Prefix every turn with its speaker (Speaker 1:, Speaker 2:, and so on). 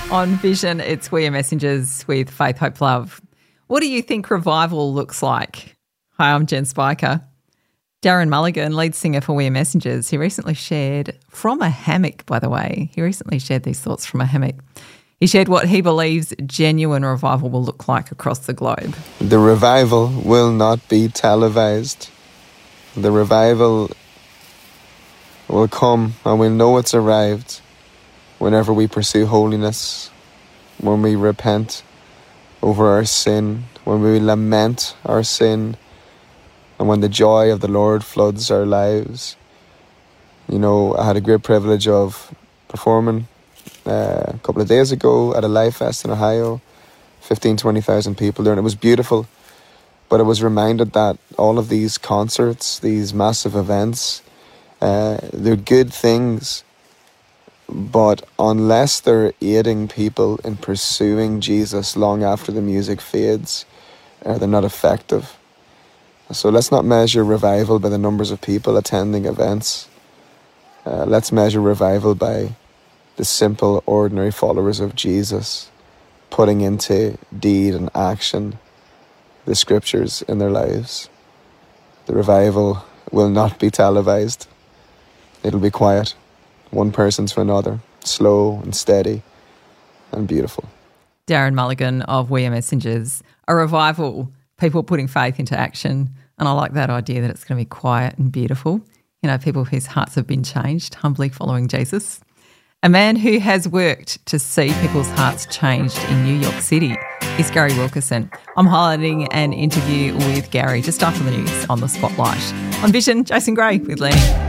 Speaker 1: On Vision, it's We Are Messengers with Faith, Hope, Love. What do you think revival looks like? Hi, I'm Jen Spiker. Darren Mulligan, lead singer for We Are Messengers, he recently shared from a hammock, by the way. He recently shared these thoughts from a hammock. He shared what he believes genuine revival will look like across the globe.
Speaker 2: The revival will not be televised. The revival will come and we'll know it's arrived whenever we pursue holiness, when we repent over our sin, when we lament our sin, and when the joy of the Lord floods our lives. You know, I had a great privilege of performing a couple of days ago at a Life Fest in Ohio, 20,000 people there, and it was beautiful. But I was reminded that all of these concerts, these massive events, they're good things, but unless they're aiding people in pursuing Jesus long after the music fades, they're not effective. So let's not measure revival by the numbers of people attending events. Let's measure revival by the simple, ordinary followers of Jesus putting into deed and action the scriptures in their lives. The revival will not be televised. It'll be quiet, one person to another, slow and steady and beautiful.
Speaker 1: Darren Mulligan of We Are Messengers. A revival, people putting faith into action. And I like that idea that it's going to be quiet and beautiful. You know, people whose hearts have been changed, humbly following Jesus. A man who has worked to see people's hearts changed in New York City is Gary Wilkerson. I'm highlighting an interview with Gary just after the news on The Spotlight. On Vision, Jason Gray with Lenny.